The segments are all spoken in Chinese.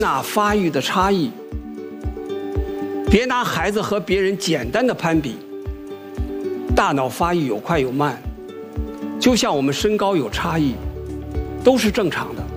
那发育的差异，别拿孩子和别人简单的攀比。大脑发育有快有慢，就像我们身高有差异，都是正常的。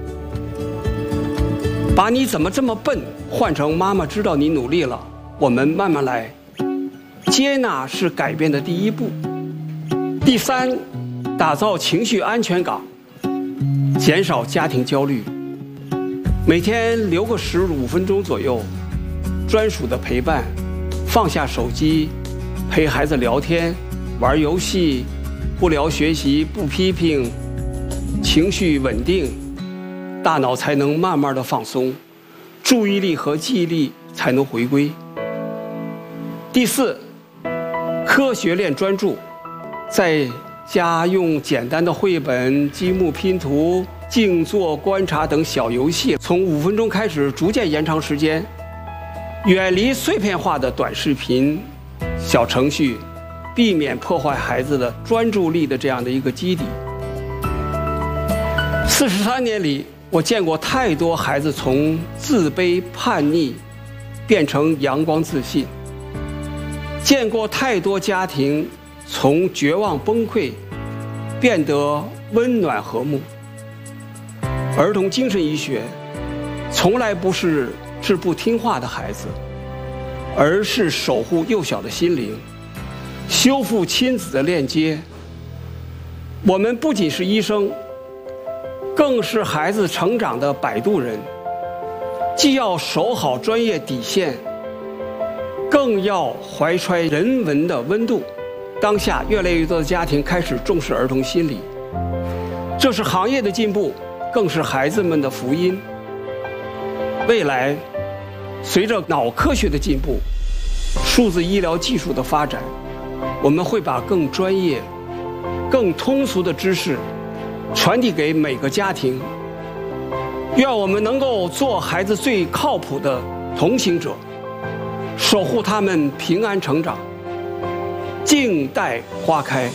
把你怎么这么笨换成妈妈知道你努力了，我们慢慢来。接纳是改变的第一步。第三，打造情绪安全港，减少家庭焦虑。每天留个15分钟左右，专属的陪伴，放下手机，陪孩子聊天、玩游戏，不聊学习，不批评，情绪稳定，大脑才能慢慢的放松，注意力和记忆力才能回归。第四，科学练专注，在家用简单的绘本、积木拼图、静坐观察等小游戏，从5分钟开始，逐渐延长时间，远离碎片化的短视频、小程序，避免破坏孩子的专注力的这样的一个基底。43年里，我见过太多孩子从自卑叛逆变成阳光自信，见过太多家庭从绝望崩溃变得温暖和睦。儿童精神医学从来不是治不听话的孩子，而是守护幼小的心灵，修复亲子的链接。我们不仅是医生，更是孩子成长的摆渡人，既要守好专业底线，更要怀揣人文的温度。当下越来越多的家庭开始重视儿童心理，这是行业的进步，更是孩子们的福音。未来，随着脑科学的进步，数字医疗技术的发展，我们会把更专业、更通俗的知识传递给每个家庭。愿我们能够做孩子最靠谱的同行者，守护他们平安成长，静待花开。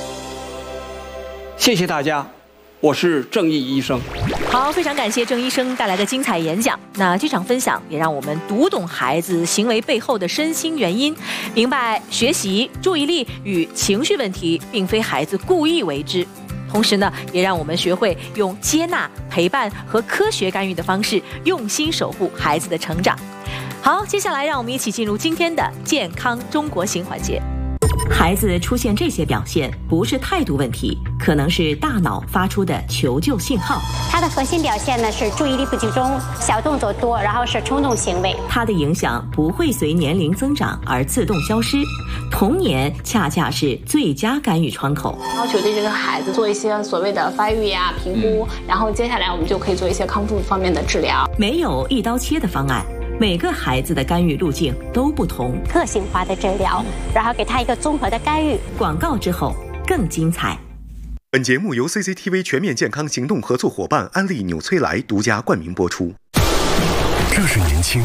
谢谢大家，我是郑毅医生。 好，非常感谢郑医生带来的精彩演讲。那这场分享也让我们读懂孩子行为背后的身心原因，明白学习、注意力与情绪问题并非孩子故意为之。同时呢，也让我们学会用接纳、陪伴和科学干预的方式，用心守护孩子的成长。好，接下来让我们一起进入今天的健康中国行环节。 孩子出现这些表现，不是态度问题，可能是大脑发出的求救信号。 他的核心表现呢是注意力不集中、小动作多，然后是冲动行为。 它的影响不会随年龄增长而自动消失，童年恰恰是最佳干预窗口。 要求对这个孩子做一些所谓的发育呀、评估，然后接下来我们就可以做一些康复方面的治疗。 没有一刀切的方案，每个孩子的干预路径都不同， 个性化的治疗，然后给他一个综合的干预。 广告之后更精彩。 本节目由 CCTV 全面健康行动合作伙伴安利纽崔莱独家冠名播出。 这是年轻，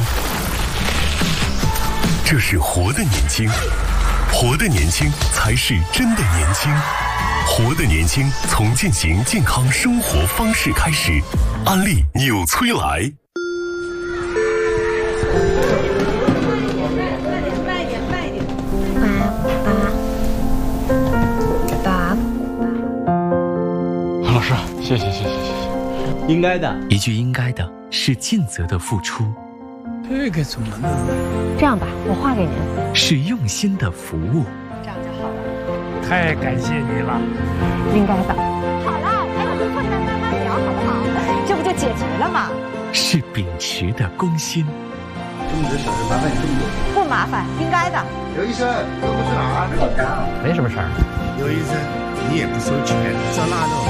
这是活的年轻，活的年轻才是真的年轻。活的年轻，从践行健康生活方式开始。安利纽崔莱。 老师，谢谢。 应该的， 一句应该的是尽责的付出。 这个怎么弄？ 这样吧，我画给您。 是用心的服务。 这样就好了。 太感谢你了。 应该的。好了，还有困难慢慢聊，好不好？这不就解决了吗？ 是秉持的公心。 这么多小事麻烦你这么多。 不麻烦，应该的。 刘医生，都不去哪儿？ 没什么事儿。 刘医生，你也不收钱，照那弄。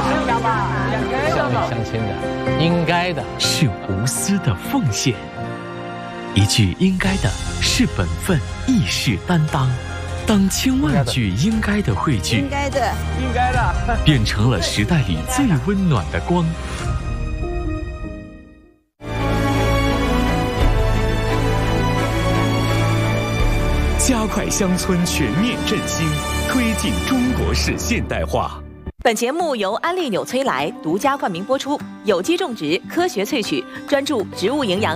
相亲的，应该的， 是无私的奉献。一句应该的是本分，亦是担当。当千万句应该的汇聚， 应该的， 变成了时代里最温暖的光。加快乡村全面振兴，推进中国式现代化。 本节目由安利纽崔莱独家冠名播出，有机种植，科学萃取，专注植物营养。